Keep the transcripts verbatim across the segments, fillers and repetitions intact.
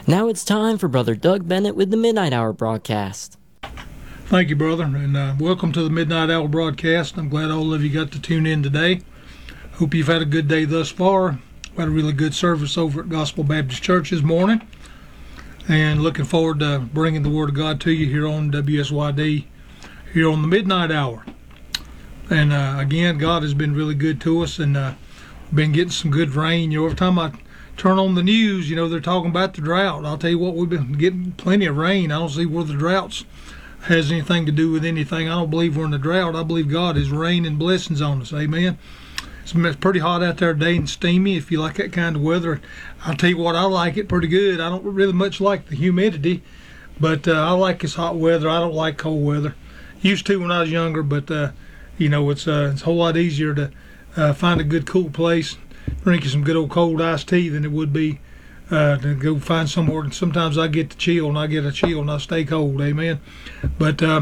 Now it's time for Brother Doug Bennett with the Midnight Hour broadcast. Thank you, brother, and uh, welcome to the Midnight Hour broadcast. I'm glad all of you got to tune in today. Hope you've had a good day thus far. We had a really good service over at Gospel Baptist Church this morning, and looking forward to bringing the Word of God to you here on W S Y D, here on the Midnight Hour. And uh, again, God has been really good to us, and uh, been getting some good rain. You know, every time I turn on the news, you know, they're talking about the drought. I'll tell you what, we've been getting plenty of rain. I don't see where the droughts has anything to do with anything. I don't believe we're in a drought. I believe God is raining blessings on us. Amen. It's pretty hot out there today and steamy. If you like that kind of weather, I'll tell you what, I like it pretty good. I don't really much like the humidity, but uh, I like this hot weather. I don't like cold weather. Used to when I was younger, but uh, you know, it's uh, it's a whole lot easier to uh, find a good cool place, drinking some good old cold iced tea than it would be uh, to go find somewhere. And sometimes I get the chill, and I get a chill, and I stay cold. Amen. But uh,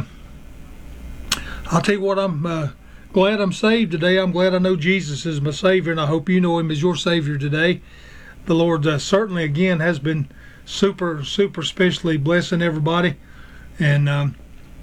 I'll tell you what, I'm uh, glad I'm saved today. I'm glad I know Jesus is my Savior, and I hope you know Him as your Savior today. The Lord uh, certainly, again, has been super, super specially blessing everybody. And um,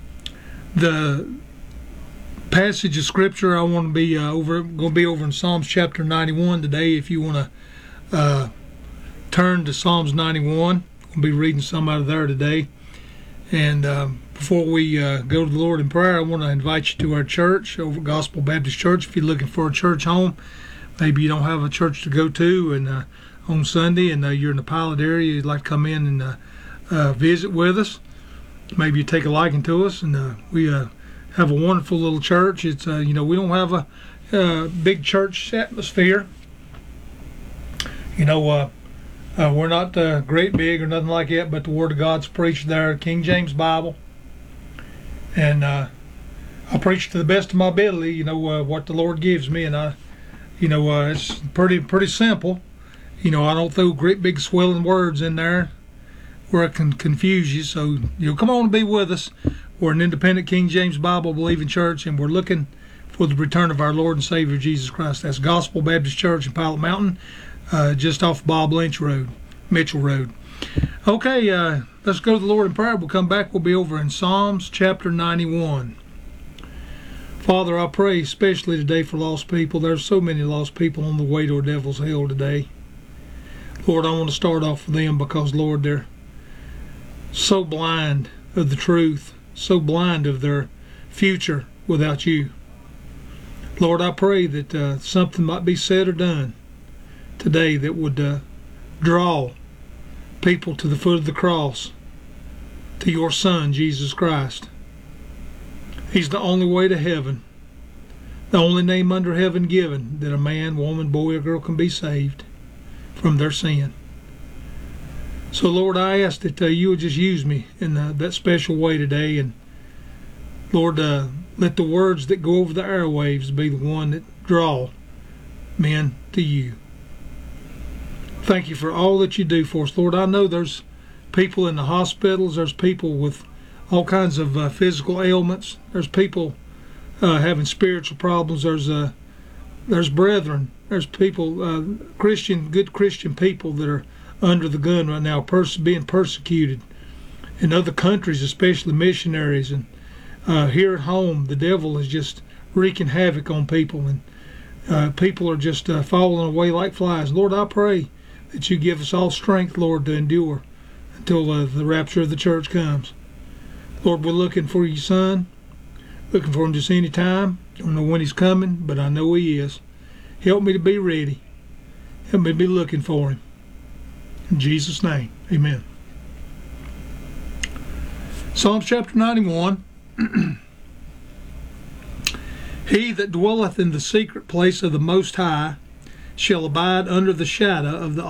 the passage of Scripture I want to be uh, over, going to be over in Psalms chapter ninety-one today. If you want to uh, turn to Psalms ninety-one, we'll be reading some out of there today. And uh, before we uh, go to the Lord in prayer, I want to invite you to our church, over at Gospel Baptist Church. If you're looking for a church home, maybe you don't have a church to go to, and uh, on Sunday, and uh, you're in the Pilot area, you'd like to come in and uh, uh, visit with us. Maybe you take a liking to us, and uh, we uh, have a wonderful little church. It's uh, you know, we don't have a uh, big church atmosphere. You know, uh, uh, we're not uh, great big or nothing like that, but the Word of God's preached there, King James Bible, and uh, I preach to the best of my ability. You know, uh, what the Lord gives me, and I, you know, uh, it's pretty pretty simple. You know, I don't throw great big swelling words in there where I can confuse you. So, you know, come on and be with us. We're an independent King James Bible believing church, and we're looking for the return of our Lord and Savior Jesus Christ. That's Gospel Baptist Church in Pilot Mountain, uh, just off Bob Lynch Road, Mitchell Road. Okay, uh, let's go to the Lord in prayer. We'll come back. We'll be over in Psalms chapter ninety-one. Father, I pray especially today for lost people. There's so many lost people on the way to a devil's hell today. Lord, I want to start off with them because, Lord, they're so blind of the truth, so blind of their future without you. Lord, I pray that uh, something might be said or done today that would uh, draw people to the foot of the cross, to your Son, Jesus Christ. He's the only way to heaven, the only name under heaven given that a man, woman, boy, or girl can be saved from their sin. So, Lord, I ask that uh, you would just use me in uh, that special way today. And, Lord, uh, let the words that go over the airwaves be the one that draw men to you. Thank you for all that you do for us. Lord, I know there's people in the hospitals. There's people with all kinds of uh, physical ailments. There's people uh, having spiritual problems. There's uh, there's brethren. There's people, uh, Christian, good Christian people that are under the gun right now, pers- being persecuted in other countries, especially missionaries. And uh, here at home, the devil is just wreaking havoc on people, and uh, people are just uh, falling away like flies. Lord, I pray that you give us all strength, Lord, to endure until uh, the rapture of the church comes. Lord, we're looking for your Son, looking for him just any time. Don't know when he's coming, but I know he is. Help me to be ready. Help me to be looking for him. In Jesus' name, amen. Psalms chapter ninety-one. He that dwelleth in the secret place of the Most High shall abide under the shadow of the